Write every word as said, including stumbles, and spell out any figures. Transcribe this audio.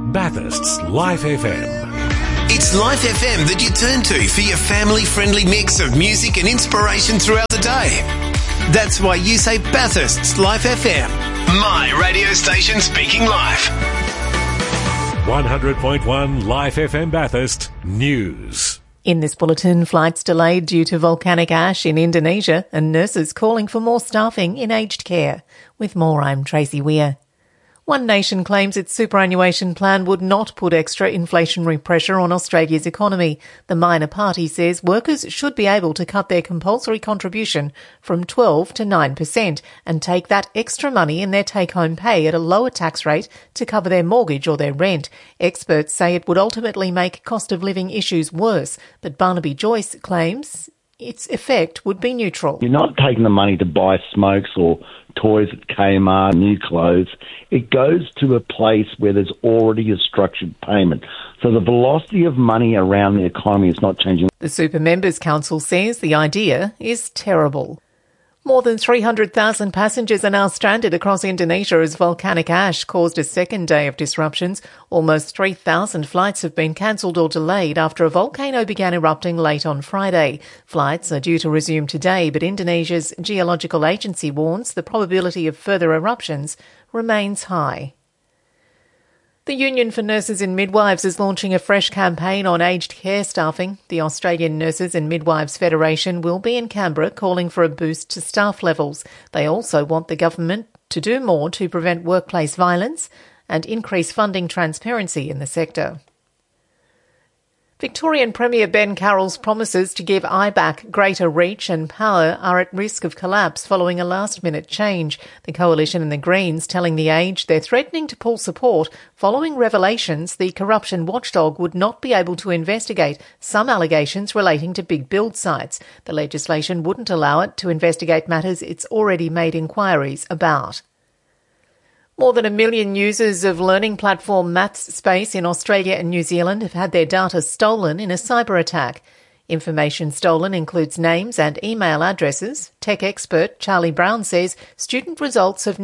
Bathurst's Life F M. It's Life F M that you turn to for your family-friendly mix of music and inspiration throughout the day. That's why you say Bathurst's Life F M. My radio station speaking life. one hundred point one Life F M Bathurst News. In this bulletin, flights delayed due to volcanic ash in Indonesia and nurses calling for more staffing in aged care. With more, I'm Tracy Weir. One Nation claims its superannuation plan would not put extra inflationary pressure on Australia's economy. The minor party says workers should be able to cut their compulsory contribution from twelve to nine percent and take that extra money in their take-home pay at a lower tax rate to cover their mortgage or their rent. Experts say it would ultimately make cost of living issues worse, but Barnaby Joyce claims its effect would be neutral. You're not taking the money to buy smokes or toys at Kmart, new clothes. It goes to a place where there's already a structured payment. So the velocity of money around the economy is not changing. The Super Members Council says the idea is terrible. More than three hundred thousand passengers are now stranded across Indonesia as volcanic ash caused a second day of disruptions. Almost three thousand flights have been cancelled or delayed after a volcano began erupting late on Friday. Flights are due to resume today, but Indonesia's geological agency warns the probability of further eruptions remains high. The Union for Nurses and Midwives is launching a fresh campaign on aged care staffing. The Australian Nurses and Midwives Federation will be in Canberra calling for a boost to staff levels. They also want the government to do more to prevent workplace violence and increase funding transparency in the sector. Victorian Premier Ben Carroll's promises to give I B A C greater reach and power are at risk of collapse following a last-minute change. The Coalition and the Greens telling The Age they're threatening to pull support following revelations the corruption watchdog would not be able to investigate some allegations relating to big build sites. The legislation wouldn't allow it to investigate matters it's already made inquiries about. More than a million users of learning platform Maths Space in Australia and New Zealand have had their data stolen in a cyber attack. Information stolen includes names and email addresses. Tech expert Charlie Brown says student results have